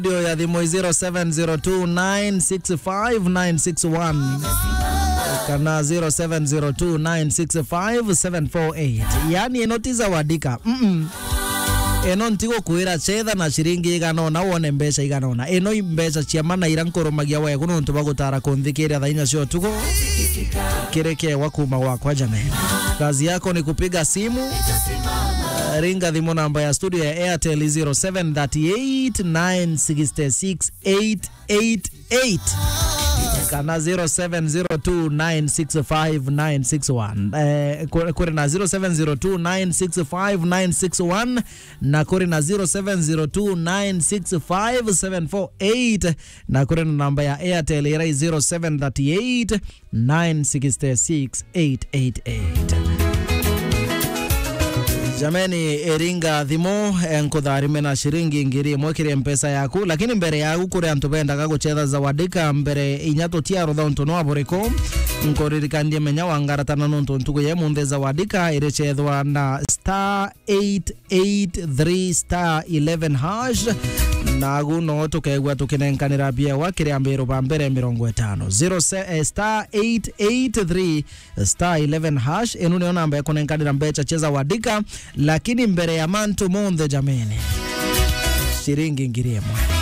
Studio ya Thimo 0702965961 kana 0702965748 yani enotiza wadika eno ntigo kuira chetha na shiringi iganona wone mbeca iganona eno mbeca cia mana irankoromagia wego nontu bagutara kunthikira thainya cio tugo kireke wakuma wakwa jamani. Kazi yako ni kupiga simu. Ringa Thimo namba ya studio ya Airtel 0738966888 kana 0702965961 kuri na 0702965961 na kuri na 0702965748 na kuri na namba ya Airtel ira 0738966888. Jameni eringa Thimo enkudharime na shiringi ngiri mwekire mpesa yaku lakini mbere yaku kuri antubenda gaguchetha zawadika mbere inyato tiaro thonto no aboreko nkoririkandie menya wangaratana nonto ntugo ye munde zawadika irechethwa na *883 hash na guno tukegwa tukinenkanira bia wakire ambero ba mbere 50 *883 hash enu ne namba ya kunenkanira mbecha cheza wadika lakini mbere ya mantu monde jameni shiringi ngiri mwe.